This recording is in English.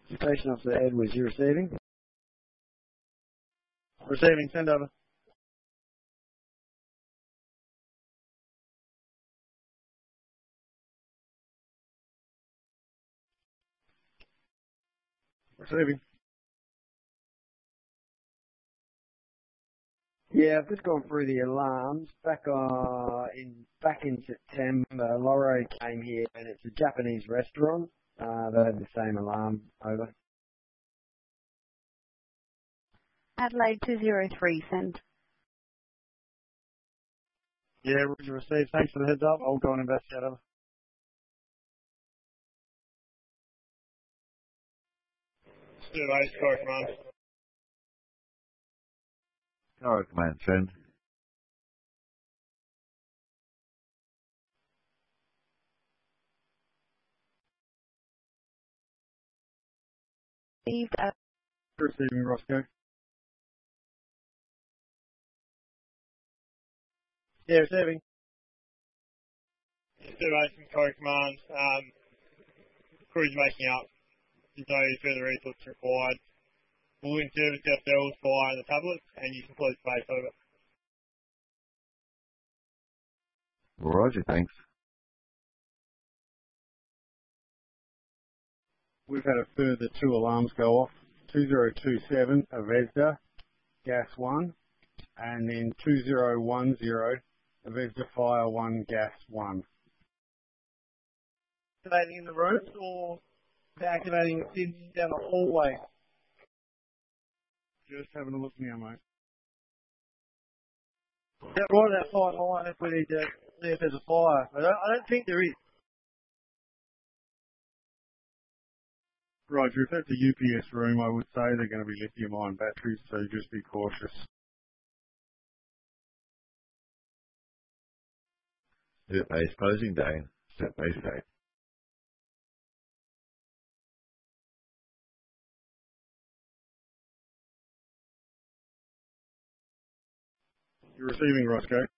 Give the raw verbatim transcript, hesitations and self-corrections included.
Station Officer Edwards, you receiving? Receiving, send over. Receiving. Yeah, I've just gone through the alarms. Back uh, in back in September, Loro came here, and it's a Japanese restaurant. Uh, they had the same alarm. Over. Adelaide two zero three, send. Yeah, Roger, received. Thanks for the heads up. I'll go and investigate over. Stu Ace, Core Command. Core Command, send. Received. Uh, Receiving, Roscoe. Yeah, receiving. Stu Ace from Core Command. Um, crew's making up. There's no further resource required. We'll in-service ourselves via the tablets, and you can close space over. Roger, thanks. We've had a further two alarms go off. two zero two seven, Avesta, gas one, and then two zero one zero, Avesta Fire one, gas one. Activating in the rooms or activating down the hallway? Just having a look now, mate. Yeah, right at that fire line if we need to see if there's a fire. I don't, I don't think there is. Roger, if that's a U P S room, I would say they're going to be lithium-ion batteries, so just be cautious. Is it base closing day? Set base day. You're receiving, Roscoe.